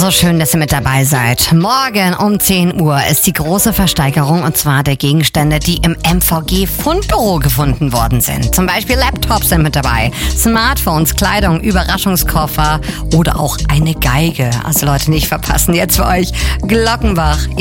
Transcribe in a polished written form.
So schön, dass ihr mit dabei seid. Morgen um 10 Uhr ist die große Versteigerung, und zwar der Gegenstände, die im MVG-Fundbüro gefunden worden sind. Zum Beispiel Laptops sind mit dabei, Smartphones, Kleidung, Überraschungskoffer oder auch eine Geige. Also Leute, nicht verpassen, jetzt für euch Glockenbach.